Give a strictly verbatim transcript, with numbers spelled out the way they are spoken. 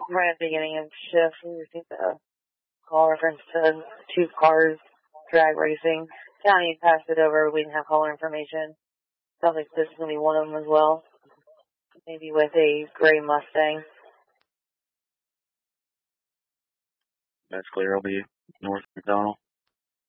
right at the beginning of shift, we received a call reference to two cars drag racing. County passed it over. We didn't have caller information. Sounds like this is going to be one of them as well. Maybe with a gray Mustang. That's clear. I'll be north of McDonald.